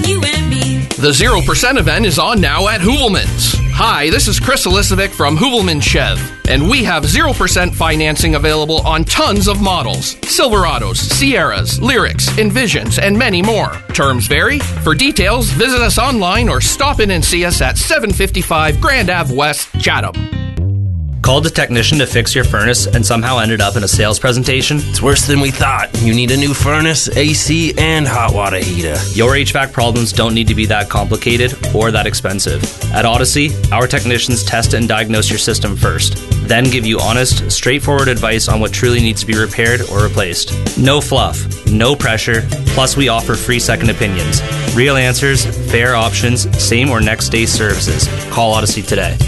you and me. The 0% event is on now at Hoovelman's. Hi, this is Chris Elisovic from Hoovelman Chev, and we have 0% financing available on tons of models. Silverados, Sierras, Lyrics, Envisions, and many more. Terms vary. For details, visit us online or stop in and see us at 755 Grand Ave West, Chatham. Called a technician to fix your furnace and somehow ended up in a sales presentation? It's worse than we thought. You need a new furnace, AC, and hot water heater. Your HVAC problems don't need to be that complicated or that expensive. At Odyssey, our technicians test and diagnose your system first, then give you honest, straightforward advice on what truly needs to be repaired or replaced. No fluff, no pressure, plus we offer free second opinions. Real answers, fair options, same or next day services. Call Odyssey today.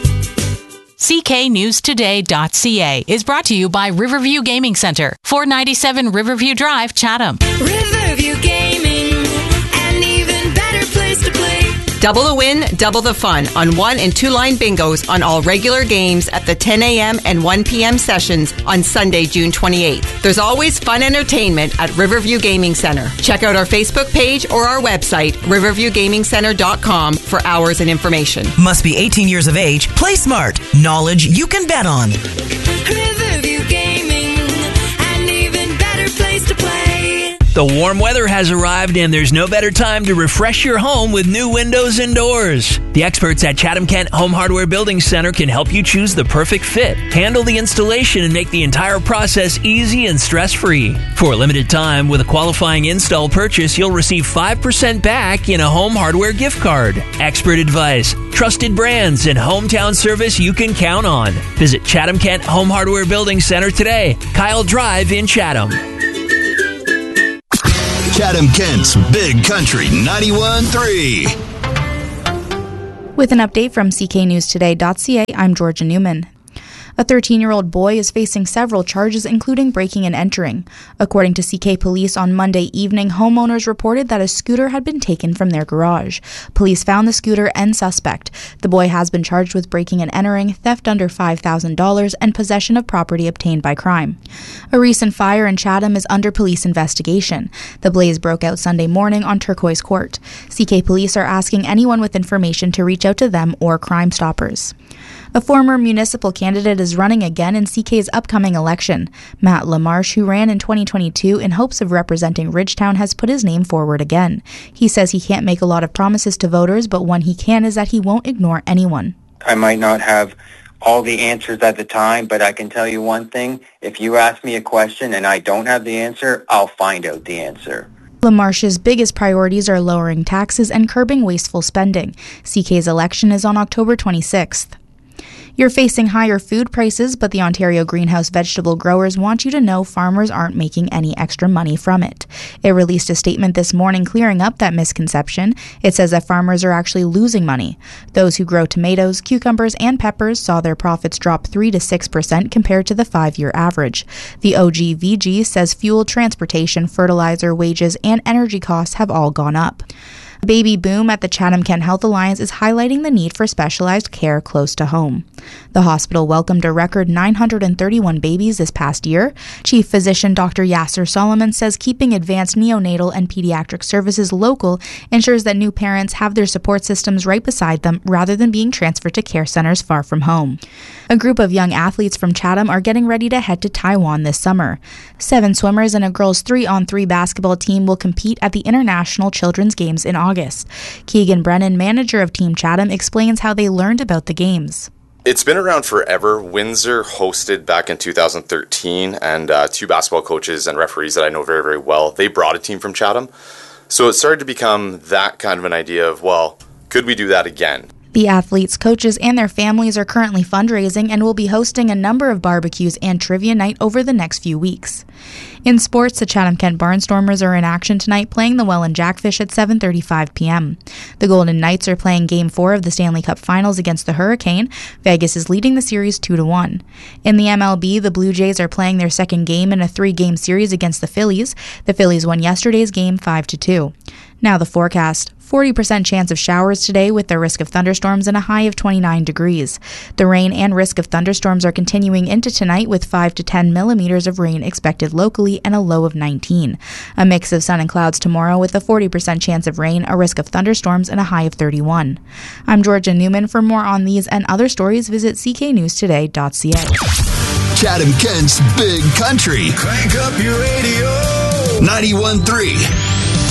CKNewsToday.ca is brought to you by Riverview Gaming Center, 497 Riverview Drive, Chatham. Riverview Gaming, an even better place to play. Double the win, double the fun on 1 and 2 line bingos on all regular games at the 10 a.m. and 1 p.m. sessions on Sunday, June 28th. There's always fun entertainment at Riverview Gaming Center. Check out our Facebook page or our website, riverviewgamingcenter.com, for hours and information. Must be 18 years of age. Play smart. Knowledge you can bet on. Riverview Gaming, an even better place to play. The warm weather has arrived and there's no better time to refresh your home with new windows and doors. The experts at Chatham Kent Home Hardware Building Center can help you choose the perfect fit, handle the installation, and make the entire process easy and stress-free. For a limited time, with a qualifying install purchase, you'll receive 5% back in a home hardware gift card. Expert advice, trusted brands, and hometown service you can count on. Visit Chatham Kent Home Hardware Building Center today, Kyle Drive in Chatham. Chatham Kent's Big Country 91.3. With an update from CKNewsToday.ca, I'm Georgia Newman. A 13-year-old boy is facing several charges, including breaking and entering. According to CK Police, on Monday evening, homeowners reported that a scooter had been taken from their garage. Police found the scooter and suspect. The boy has been charged with breaking and entering, theft under $5,000, and possession of property obtained by crime. A recent fire in Chatham is under police investigation. The blaze broke out Sunday morning on Turquoise Court. CK Police are asking anyone with information to reach out to them or Crime Stoppers. A former municipal candidate is running again in CK's upcoming election. Matt LaMarche, who ran in 2022 in hopes of representing Ridgetown, has put his name forward again. He says he can't make a lot of promises to voters, but one he can is that he won't ignore anyone. I might not have all the answers at the time, but I can tell you one thing. If you ask me a question and I don't have the answer, I'll find out the answer. LaMarche's biggest priorities are lowering taxes and curbing wasteful spending. CK's election is on October 26th. You're facing higher food prices, but the Ontario Greenhouse Vegetable Growers want you to know farmers aren't making any extra money from it. It released a statement this morning clearing up that misconception. It says that farmers are actually losing money. Those who grow tomatoes, cucumbers, and peppers saw their profits drop 3 to 6% compared to the 5-year average. The OGVG says fuel, transportation, fertilizer, wages, and energy costs have all gone up. Baby boom at the Chatham Kent Health Alliance is highlighting the need for specialized care close to home. The hospital welcomed a record 931 babies this past year. Chief Physician Dr. Yasser Solomon says keeping advanced neonatal and pediatric services local ensures that new parents have their support systems right beside them rather than being transferred to care centers far from home. A group of young athletes from Chatham are getting ready to head to Taiwan this summer. 7 swimmers and a girls' 3-on-3 basketball team will compete at the International Children's Games in August. Keegan Brennan, manager of Team Chatham, explains how they learned about the games. It's been around forever. Windsor hosted back in 2013, and 2 basketball coaches and referees that I know very, very well, they brought a team from Chatham. So it started to become that kind of an idea of, well, could we do that again? The athletes, coaches, and their families are currently fundraising and will be hosting a number of barbecues and trivia night over the next few weeks. In sports, the Chatham Kent Barnstormers are in action tonight playing the Welland Jackfish at 7:35 p.m. The Golden Knights are playing Game 4 of the Stanley Cup Finals against the Hurricane. Vegas is leading the series 2-1. In the MLB, the Blue Jays are playing their second game in a 3-game series against the Phillies. The Phillies won yesterday's game 5-2. Now the forecast. 40% chance of showers today with the risk of thunderstorms and a high of 29 degrees. The rain and risk of thunderstorms are continuing into tonight with 5 to 10 millimeters of rain expected locally and a low of 19. A mix of sun and clouds tomorrow with a 40% chance of rain, a risk of thunderstorms, and a high of 31. I'm Georgia Newman. For more on these and other stories, visit cknewstoday.ca. Chatham-Kent's Big Country. Crank up your radio. 91.3